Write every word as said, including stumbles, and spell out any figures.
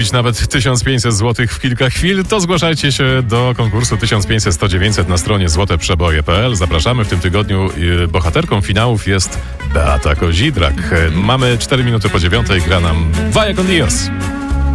Nawet tysiąc pięćset złotych w kilka chwil, to zgłaszajcie się do konkursu tysiąc pięćset sto dziewięćset na stronie złote przeboje kropka p l. Zapraszamy. W tym tygodniu bohaterką finałów jest Beata Kozidrak. Mamy cztery minuty po dziewiątej, gra nam Vaya con Dios.